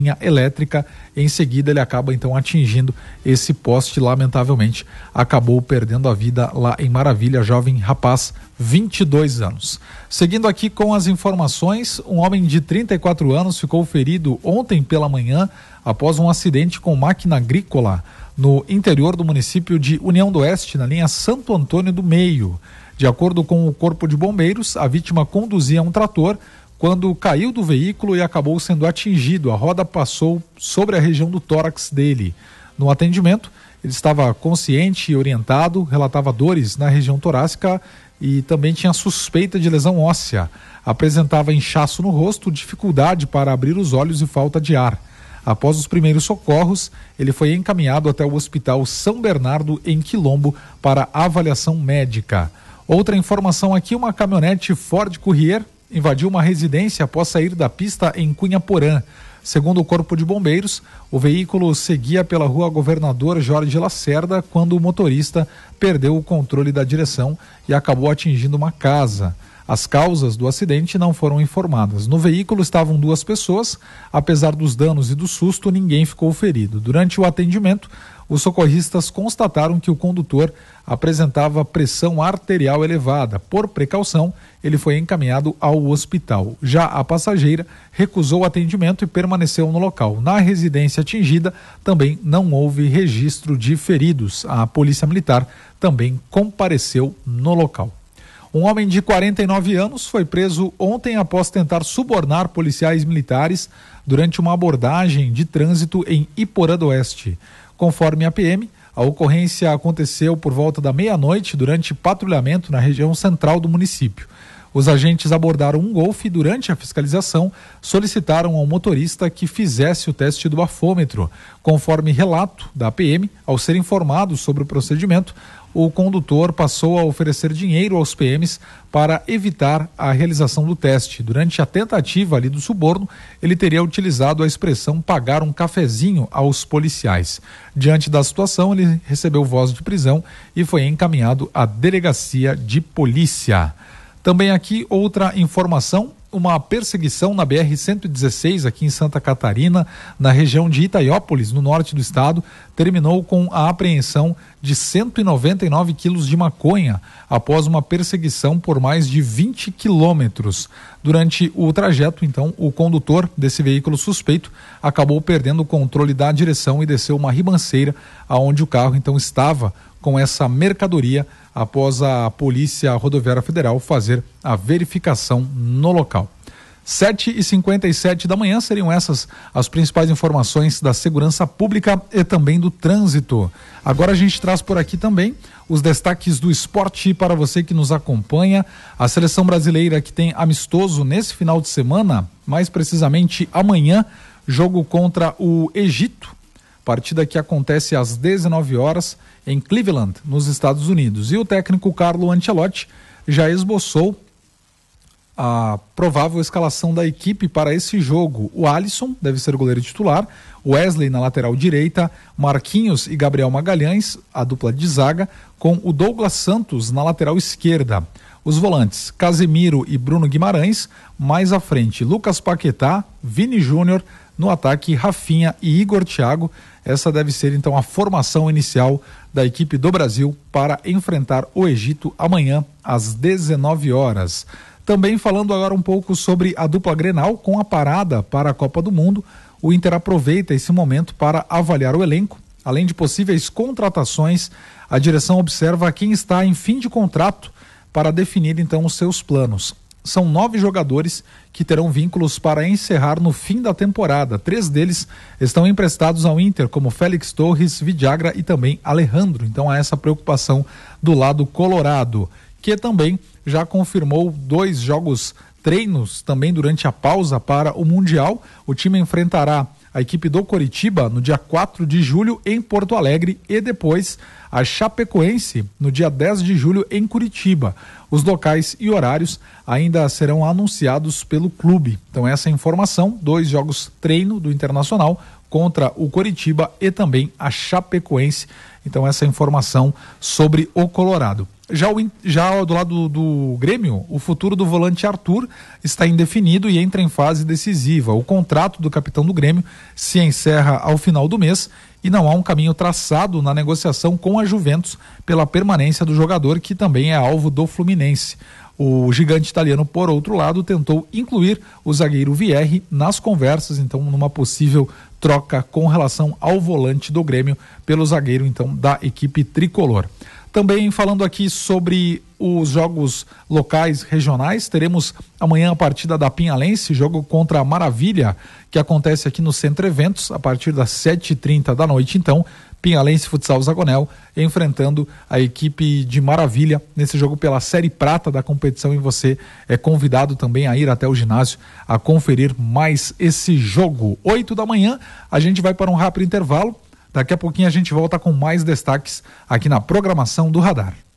linha elétrica. Em seguida ele acaba então atingindo esse poste, lamentavelmente acabou perdendo a vida lá em Maravilha, jovem rapaz, 22 anos. Seguindo aqui com as informações, um homem de 34 anos ficou ferido ontem pela manhã após um acidente com máquina agrícola no interior do município de União do Oeste, na linha Santo Antônio do Meio. De acordo com o Corpo de Bombeiros, a vítima conduzia um trator quando caiu do veículo e acabou sendo atingido. A roda passou sobre a região do tórax dele. No atendimento, ele estava consciente e orientado, relatava dores na região torácica e também tinha suspeita de lesão óssea. Apresentava inchaço no rosto, dificuldade para abrir os olhos e falta de ar. Após os primeiros socorros, ele foi encaminhado até o Hospital São Bernardo, em Quilombo, para avaliação médica. Outra informação aqui, uma caminhonete Ford Courier invadiu uma residência após sair da pista em Cunhaporã. Segundo o Corpo de Bombeiros, o veículo seguia pela rua Governador Jorge Lacerda quando o motorista perdeu o controle da direção e acabou atingindo uma casa. As causas do acidente não foram informadas. No veículo estavam 2 pessoas. Apesar dos danos e do susto, ninguém ficou ferido. Durante o atendimento, os socorristas constataram que o condutor apresentava pressão arterial elevada. Por precaução, ele foi encaminhado ao hospital. Já a passageira recusou o atendimento e permaneceu no local. Na residência atingida, também não houve registro de feridos. A Polícia Militar também compareceu no local. Um homem de 49 anos foi preso ontem após tentar subornar policiais militares durante uma abordagem de trânsito em Iporã do Oeste. Conforme a PM, a ocorrência aconteceu por volta da meia-noite durante patrulhamento na região central do município. Os agentes abordaram um Golf e durante a fiscalização solicitaram ao motorista que fizesse o teste do bafômetro. Conforme relato da PM, ao ser informado sobre o procedimento, o condutor passou a oferecer dinheiro aos PMs para evitar a realização do teste. Durante a tentativa ali do suborno, ele teria utilizado a expressão pagar um cafezinho aos policiais. Diante da situação, ele recebeu voz de prisão e foi encaminhado à delegacia de polícia. Também aqui outra informação, uma perseguição na BR-116 aqui em Santa Catarina, na região de Itaiópolis, no norte do estado, terminou com a apreensão de 199 quilos de maconha após uma perseguição por mais de 20 quilômetros. Durante o trajeto, então, o condutor desse veículo suspeito acabou perdendo o controle da direção e desceu uma ribanceira aonde o carro então estava com essa mercadoria após a Polícia Rodoviária Federal fazer a verificação no local. 7h57 da manhã seriam essas as principais informações da segurança pública e também do trânsito. Agora a gente traz por aqui também os destaques do esporte para você que nos acompanha. A seleção brasileira que tem amistoso nesse final de semana, mais precisamente amanhã, jogo contra o Egito. Partida que acontece às 19 horas em Cleveland, nos Estados Unidos. E o técnico Carlo Ancelotti já esboçou a provável escalação da equipe para esse jogo. O Alisson deve ser o goleiro titular, o Wesley na lateral direita, Marquinhos e Gabriel Magalhães, a dupla de zaga, com o Douglas Santos na lateral esquerda. Os volantes Casemiro e Bruno Guimarães, mais à frente Lucas Paquetá, Vini Júnior, no ataque Rafinha e Igor Thiago. Essa deve ser então a formação inicial da equipe do Brasil para enfrentar o Egito amanhã às 19 horas. Também falando agora um pouco sobre a dupla Grenal com a parada para a Copa do Mundo, o Inter aproveita esse momento para avaliar o elenco. Além de possíveis contratações, a direção observa quem está em fim de contrato para definir então os seus planos. São 9 jogadores que terão vínculos para encerrar no fim da temporada. 3 deles estão emprestados ao Inter, como Félix Torres, Vidagra e também Alejandro. Então há essa preocupação do lado colorado, que também já confirmou 2 jogos treinos também durante a pausa para o Mundial. O time enfrentará a equipe do Coritiba no dia 4 de julho em Porto Alegre e depois a Chapecoense no dia 10 de julho em Curitiba. Os locais e horários ainda serão anunciados pelo clube. Então essa informação, 2 jogos treino do Internacional contra o Coritiba e também a Chapecoense. Então essa informação sobre o Colorado. Já do lado do Grêmio, o futuro do volante Arthur está indefinido e entra em fase decisiva. O contrato do capitão do Grêmio se encerra ao final do mês e não há um caminho traçado na negociação com a Juventus pela permanência do jogador, que também é alvo do Fluminense. O gigante italiano, por outro lado, tentou incluir o zagueiro Vierre nas conversas, então numa possível troca com relação ao volante do Grêmio pelo zagueiro, então, da equipe tricolor. Também falando aqui sobre os jogos locais regionais, teremos amanhã a partida da Pinhalense, jogo contra a Maravilha, que acontece aqui no Centro Eventos, a partir das 7h30 da noite, então, Pinhalense Futsal Zagonel, enfrentando a equipe de Maravilha nesse jogo pela Série Prata da competição, e você é convidado também a ir até o ginásio a conferir mais esse jogo. 8h, a gente vai para um rápido intervalo. Daqui a pouquinho a gente volta com mais destaques aqui na programação do Radar.